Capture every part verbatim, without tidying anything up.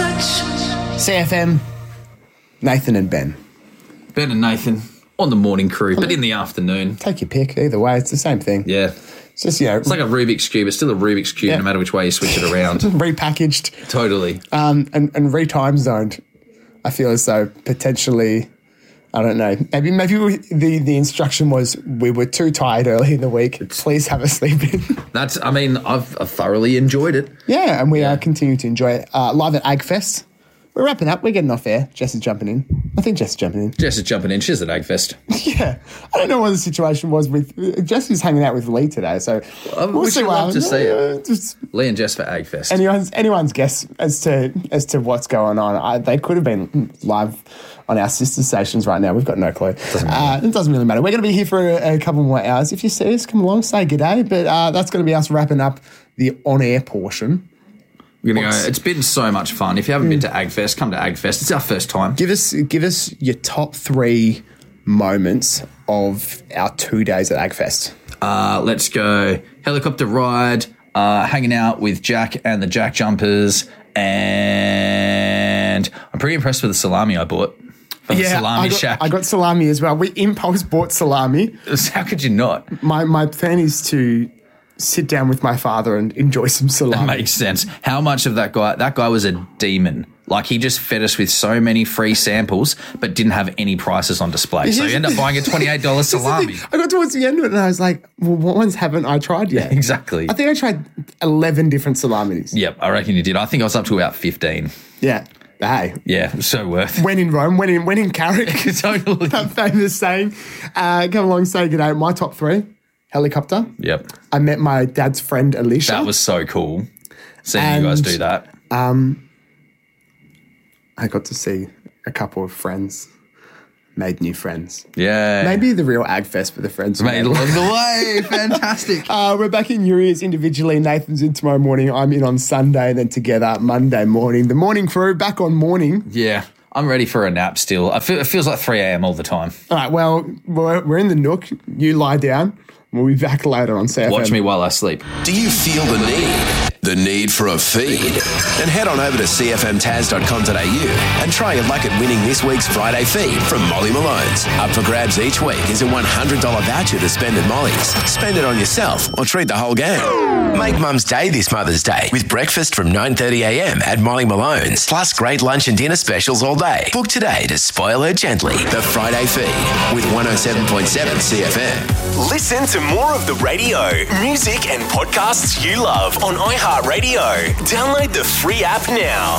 C F M, Nathan and Ben. Ben and Nathan on the morning crew, but in the afternoon. Take your pick. Either way, it's the same thing. Yeah. It's just, you know. It's like a Rubik's Cube. It's still a Rubik's Cube Yeah. no matter which way you switch it around. Repackaged. Totally. Um, and, and re-time zoned. I feel as though potentially, I don't know, maybe maybe we, the, the instruction was we were too tired early in the week. Please have a sleep in. That's, I mean, I've, I've thoroughly enjoyed it. Yeah, and we yeah. are continuing to enjoy it. Uh, live at AgFest. We're wrapping up. We're getting off air. Jess is jumping in. I think Jess is jumping in. Jess is jumping in. She's at AgFest. Yeah. I don't know what the situation was with... Jess is hanging out with Lee today, so... I we'll wish see I'd what love to see uh, it. Just Lee and Jess for AgFest. anyone's anyone's guess as to as to what's going on. I, they could have been live on our sister stations right now. We've got no clue. Doesn't uh, it doesn't really matter. We're going to be here for a, a couple more hours. If you see us, come along, say g'day. But uh, that's going to be us wrapping up the on-air portion. We're gonna go. It's been so much fun. If you haven't mm. been to AgFest, come to AgFest. It's our first time. Give us give us your top three moments of our two days at AgFest. Uh, let's go helicopter ride, uh, hanging out with Jack and the Jack Jumpers, and I'm pretty impressed with the salami I bought from yeah, the Salami I got, Shack. I got salami as well. We impulse bought salami. How could you not? My my plan is to sit down with my father and enjoy some salami. That makes sense. How much of that guy? That guy was a demon. Like, he just fed us with so many free samples, but didn't have any prices on display. So you end up buying a twenty-eight dollars salami. I got towards the end of it and I was like, well, what ones haven't I tried yet? Exactly. I think I tried eleven different salamis. Yep, I reckon you did. I think I was up to about fifteen. Yeah. Hey. Yeah, so worth. When in Rome, when in when in Carrick. Totally. That famous saying. Uh, come along, say g'day. My top three. Helicopter. Yep. I met my dad's friend, Alicia. That was so cool, seeing and, you guys do that. Um, I got to see a couple of friends, made new friends. Yeah. Maybe the real AgFest for the friends. Made along the way. Fantastic. Uh, we're back in Urias individually. Nathan's in tomorrow morning. I'm in on Sunday, and then together Monday morning. The morning crew back on morning. Yeah. I'm ready for a nap still. I feel, it feels like three a.m. all the time. All right, well, we're, we're in the nook. You lie down. We'll be back later on C F M. Watch me while I sleep. Do you feel the need? The need for a feed? Then head on over to c f m taz dot com dot a u and try your luck at winning this week's Friday feed from Molly Malone's. Up for grabs each week is a one hundred dollars voucher to spend at Molly's. Spend it on yourself or treat the whole gang. Make Mum's Day this Mother's Day with breakfast from nine thirty a.m. at Molly Malone's, plus great lunch and dinner specials all day. Book today to spoil her gently. The Friday feed with one oh seven point seven C F M. Listen to more of the radio, music and podcasts you love on iHeartRadio. Download the free app now.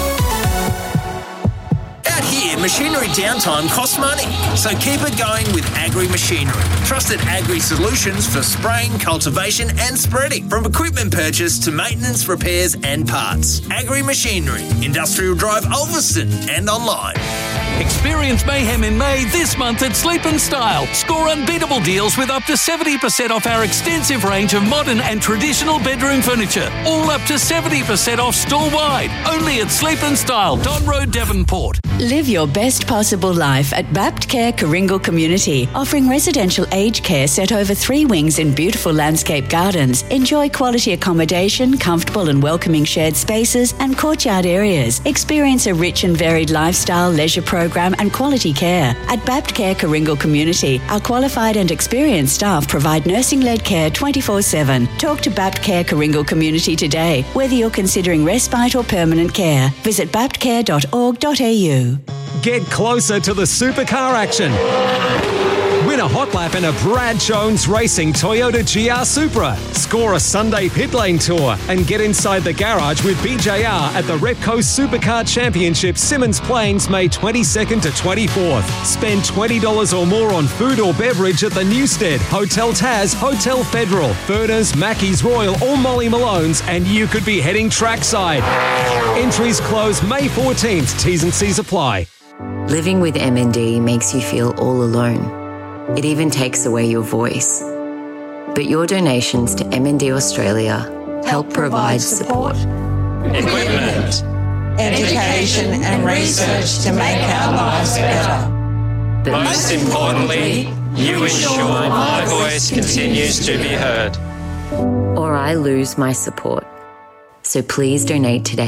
Out here, machinery downtime costs money, so keep it going with Agri Machinery. Trusted agri solutions for spraying, cultivation and spreading. From equipment purchase to maintenance, repairs and parts. Agri Machinery, Industrial Drive, Ulverston and online. Experience mayhem in May this month at Sleep and Style. Score unbeatable deals with up to seventy percent off our extensive range of modern and traditional bedroom furniture. All up to seventy percent off store-wide. Only at Sleep and Style, Don Road, Devonport. Live your best possible life at Bapt Care Coringal Community, offering residential aged care set over three wings in beautiful landscape gardens. Enjoy quality accommodation, comfortable and welcoming shared spaces and courtyard areas. Experience a rich and varied lifestyle, leisure program and quality care. At Bapt Care Coringal Community, our qualified and experienced staff provide nursing-led care twenty-four seven. Talk to Bapt Care Coringal Community today, whether you're considering respite or permanent care. Visit bapt care dot org dot a u. Get closer to the supercar action. Win a hot lap in a Brad Jones Racing Toyota G R Supra. Score a Sunday pit lane tour and get inside the garage with B J R at the Repco Supercar Championship Simmons Plains May twenty-second to twenty-fourth. Spend twenty dollars or more on food or beverage at the Newstead, Hotel Taz, Hotel Federal, Furners, Mackey's Royal or Molly Malone's and you could be heading trackside. Entries close May fourteenth. T's and C's apply. Living with M N D makes you feel all alone. It even takes away your voice. But your donations to M N D Australia help provide support, equipment, education and research to make our lives better. But most importantly, you ensure my voice continues to be heard. Or I lose my support. So please donate today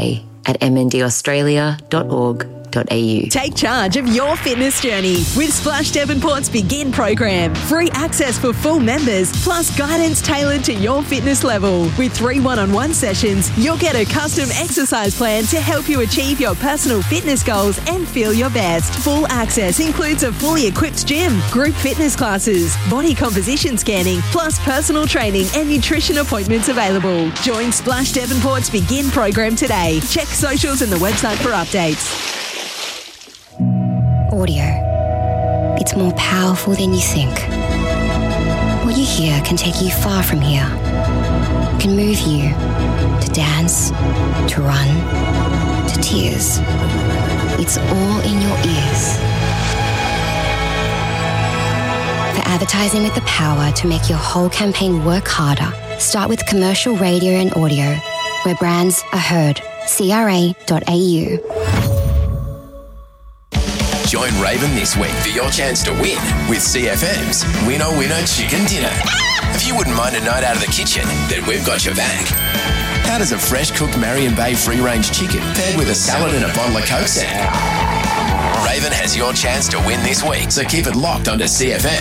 at m n d australia dot org dot a u. Take charge of your fitness journey with Splash Devonport's Begin program. Free access for full members, plus guidance tailored to your fitness level. With three one-on-one sessions, you'll get a custom exercise plan to help you achieve your personal fitness goals and feel your best. Full access includes a fully equipped gym, group fitness classes, body composition scanning, plus personal training and nutrition appointments available. Join Splash Devonport's Begin program today. Check socials and the website for updates. Audio. It's more powerful than you think. What you hear can take you far from here. It can move you to dance, to run, to tears. It's all in your ears. For advertising with the power to make your whole campaign work harder, start with commercial radio and audio, where brands are heard. c r a dot a u. Join Raven this week for your chance to win with C F M's Winner Winner Chicken Dinner. If you wouldn't mind a night out of the kitchen, then we've got your back. How does a fresh cooked Marion Bay free-range chicken paired with a salad and a bottle of Coke sound? Raven has your chance to win this week, so keep it locked onto C F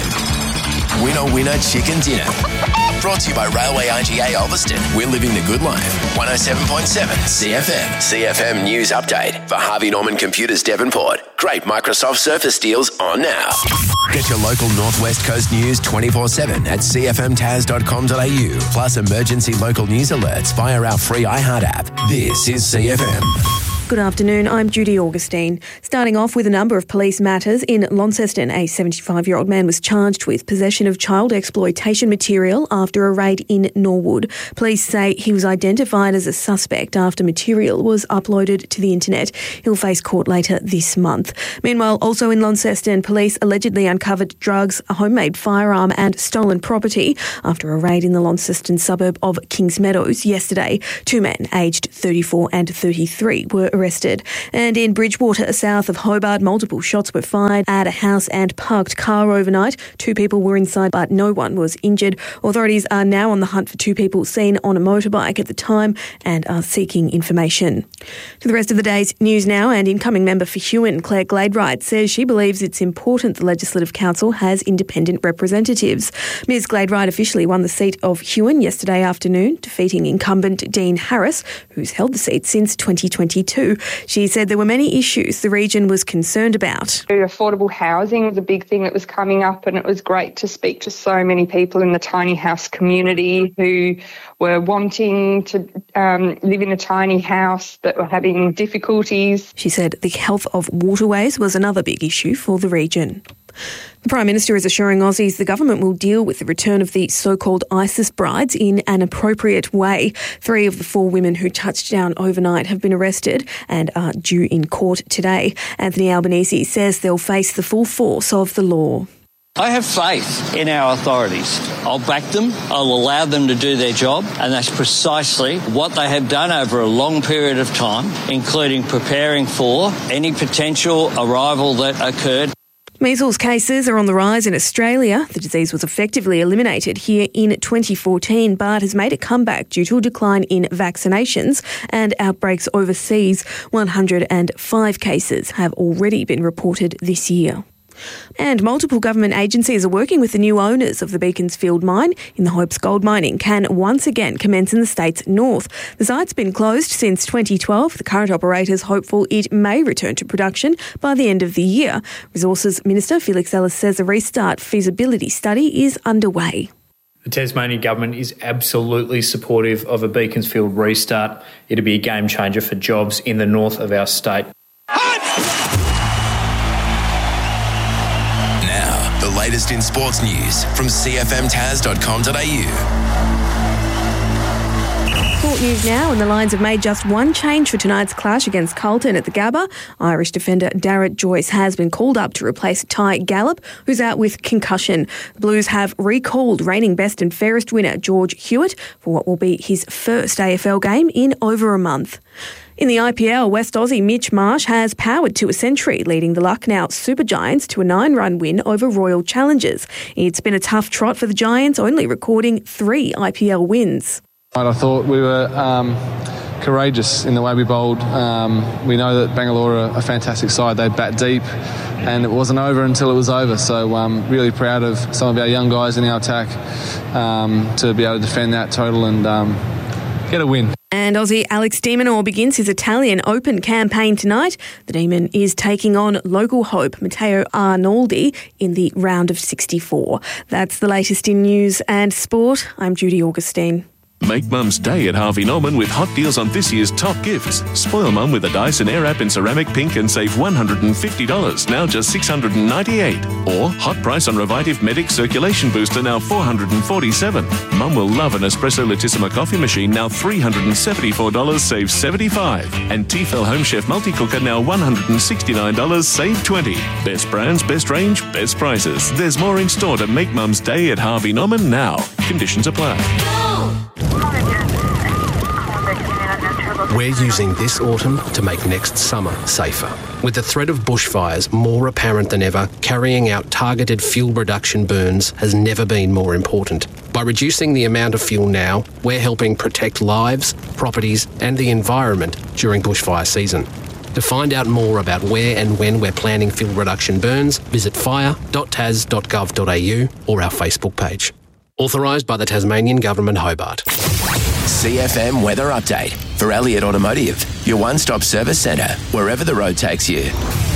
M. Winner Winner Chicken Dinner. Brought to you by Railway I G A Ulverston. We're living the good life. one oh seven point seven C F M. C F M News Update for Harvey Norman Computers Devonport. Great Microsoft Surface deals on now. Get your local Northwest Coast news twenty-four seven at c f m taz dot com dot a u. Plus emergency local news alerts via our free iHeart app. This is C F M. Good afternoon, I'm Judy Augustine. Starting off with a number of police matters, in Launceston, a seventy-five-year-old man was charged with possession of child exploitation material after a raid in Norwood. Police say he was identified as a suspect after material was uploaded to the internet. He'll face court later this month. Meanwhile, also in Launceston, police allegedly uncovered drugs, a homemade firearm and stolen property after a raid in the Launceston suburb of Kings Meadows yesterday. Two men, aged thirty-four and thirty-three, were arrested. And in Bridgewater, south of Hobart, multiple shots were fired at a house and parked car overnight. Two people were inside, but no one was injured. Authorities are now on the hunt for two people seen on a motorbike at the time and are seeking information. To the rest of the day's news now, and incoming member for Huon, Claire Gladwright, says she believes it's important the Legislative Council has independent representatives. Ms Gladwright officially won the seat of Huon yesterday afternoon, defeating incumbent Dean Harris, who's held the seat since twenty twenty-two. She said there were many issues the region was concerned about. Affordable housing was a big thing that was coming up, and it was great to speak to so many people in the tiny house community who were wanting to um, live in a tiny house that were having difficulties. She said the health of waterways was another big issue for the region. The Prime Minister is assuring Aussies the government will deal with the return of the so-called ISIS brides in an appropriate way. Three of the four women who touched down overnight have been arrested and are due in court today. Anthony Albanese says they'll face the full force of the law. I have faith in our authorities. I'll back them, I'll allow them to do their job, and that's precisely what they have done over a long period of time, including preparing for any potential arrival that occurred. Measles cases are on the rise in Australia. The disease was effectively eliminated here in twenty fourteen, but has made a comeback due to a decline in vaccinations and outbreaks overseas. one hundred five cases have already been reported this year. And multiple government agencies are working with the new owners of the Beaconsfield mine in the hopes gold mining can once again commence in the state's north. The site's been closed since twenty twelve. The current operator is hopeful it may return to production by the end of the year. Resources Minister Felix Ellis says a restart feasibility study is underway. The Tasmanian Government is absolutely supportive of a Beaconsfield restart. It'll be a game changer for jobs in the north of our state. The latest in sports news from c f m taz dot com dot a u. Sport news now, and the Lions have made just one change for tonight's clash against Carlton at the Gabba. Irish defender Darragh Joyce has been called up to replace Ty Gallup, who's out with concussion. The Blues have recalled reigning best and fairest winner George Hewitt for what will be his first A F L game in over a month. In the I P L, West Aussie Mitch Marsh has powered to a century, leading the Lucknow Super Giants to a nine-run win over Royal Challengers. It's been a tough trot for the Giants, only recording three I P L wins. I thought we were um, courageous in the way we bowled. Um, we know that Bangalore are a fantastic side. They bat deep, and it wasn't over until it was over. So um, really proud of some of our young guys in our attack um, to be able to defend that total and um, get a win. And Aussie Alex de Minaur begins his Italian Open campaign tonight. The Demon is taking on local hope Matteo Arnoldi in the round of sixty-four. That's the latest in news and sport. I'm Judy Augustine. Make Mum's Day at Harvey Norman with hot deals on this year's top gifts. Spoil Mum with a Dyson Airwrap in ceramic pink and save one hundred fifty dollars, now just six hundred ninety-eight dollars. Or hot price on Revitive Medic Circulation Booster, now four hundred forty-seven dollars. Mum will love an Espresso Latissima coffee machine, now three hundred seventy-four dollars, save seventy-five dollars. And Tefal Home Chef Multi-Cooker, now one hundred sixty-nine dollars, save twenty dollars. Best brands, best range, best prices. There's more in store to make Mum's Day at Harvey Norman now. Conditions apply. We're using this autumn to make next summer safer. With the threat of bushfires more apparent than ever, carrying out targeted fuel reduction burns has never been more important. By reducing the amount of fuel now, we're helping protect lives, properties and the environment during bushfire season. To find out more about where and when we're planning fuel reduction burns, visit fire dot tas dot gov dot a u or our Facebook page. Authorised by the Tasmanian Government, Hobart. C F M Weather Update for Elliott Automotive, your one-stop service centre, wherever the road takes you.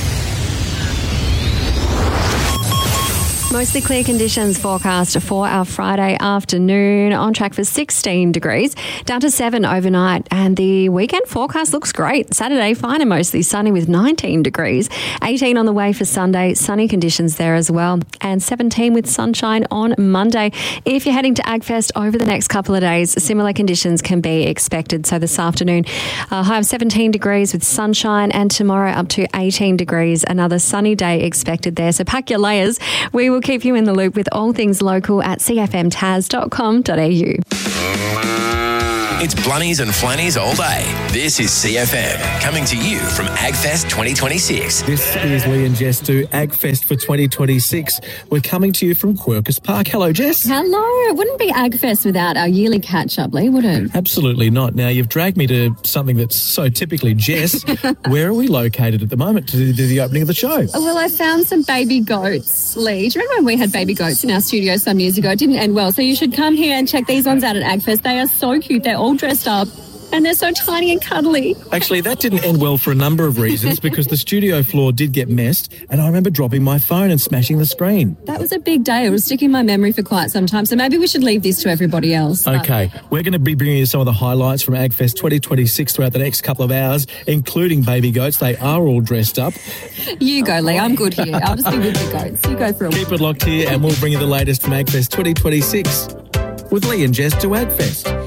Mostly clear conditions forecast for our Friday afternoon, on track for sixteen degrees, down to seven overnight, and the weekend forecast looks great. Saturday, fine and mostly sunny with nineteen degrees, eighteen on the way for Sunday, sunny conditions there as well, and seventeen with sunshine on Monday. If you're heading to AgFest over the next couple of days, similar conditions can be expected. So this afternoon, a high of seventeen degrees with sunshine, and tomorrow up to eighteen degrees, another sunny day expected there. So pack your layers. We will keep you in the loop with all things local at c f m tas dot com dot a u. It's Blunnies and Flannies all day. This is C F M, coming to you from AgFest twenty twenty-six. This is Lee and Jess do AgFest for twenty twenty-six. We're coming to you from Quercus Park. Hello, Jess. Hello. It wouldn't be AgFest without our yearly catch-up, Lee, would it? Absolutely not. Now, you've dragged me to something that's so typically Jess. Where are we located at the moment to do the opening of the show? Well, I found some baby goats, Lee. Do you remember when we had baby goats in our studio some years ago? It didn't end well. So you should come here and check these ones out at AgFest. They are so cute. They're all dressed up and they're so tiny and cuddly. Actually, that didn't end well for a number of reasons, because the studio floor did get messed and I remember dropping my phone and smashing the screen. That was a big day. It was sticking in my memory for quite some time, so maybe we should leave this to everybody else. Okay, we're going to be bringing you some of the highlights from AgFest twenty twenty-six throughout the next couple of hours, including baby goats. They are all dressed up. You go, Lee. I'm good here. I'll just be with the goats. You go for a Keep it locked here and we'll bring you the latest from AgFest twenty twenty-six with Lee and Jess to AgFest.